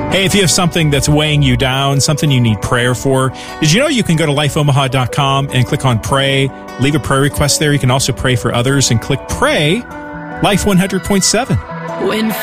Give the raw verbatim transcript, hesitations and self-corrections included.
Hey, if you have something that's weighing you down, something you need prayer for, did you know you can go to life omaha dot com and click on pray, leave a prayer request there. You can also pray for others and click pray, Life one hundred point seven. When